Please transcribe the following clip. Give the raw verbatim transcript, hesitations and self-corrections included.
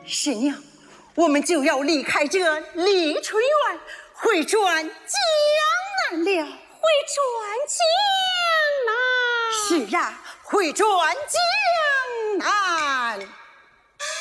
师娘，我们就要离开这丽春院，回转江南了。 回转江南。 是啊，回转江南。